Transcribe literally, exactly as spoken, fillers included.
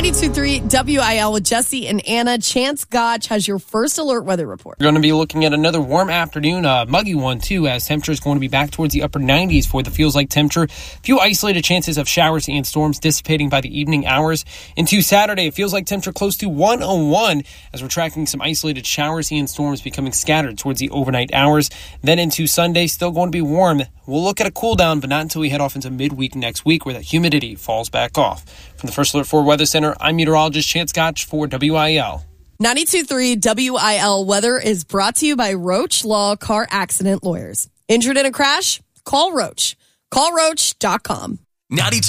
ninety-two point three W I L with Jesse and Anna. Chance Gotch has your first alert weather report. We're going to be looking at another warm afternoon, a muggy one too, as temperature is going to be back towards the upper nineties for the feels like temperature. A few isolated chances of showers and storms dissipating by the evening hours. Into Saturday, it feels like temperature close to one oh one as we're tracking some isolated showers and storms becoming scattered towards the overnight hours. Then into Sunday, still going to be warm. We'll look at a cool down, but not until we head off into midweek next week where the humidity falls back off. From the First Alert four Weather Center, I'm meteorologist Chance Gotch for W I L. ninety-two point three W I L weather is brought to you by Roach Law Car Accident Lawyers. Injured in a crash? Call Roach. call roach dot com. ninety-two